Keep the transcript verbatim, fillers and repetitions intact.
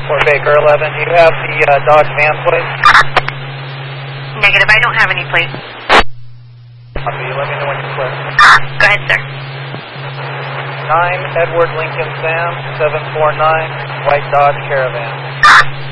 For Baker eleven, do you have the uh, Dodge van plate? Negative, I don't have any plates. Copy, let me know when you're clear. Go ahead, sir. nine Edward Lincoln Sam, seven four nine, white Dodge Caravan.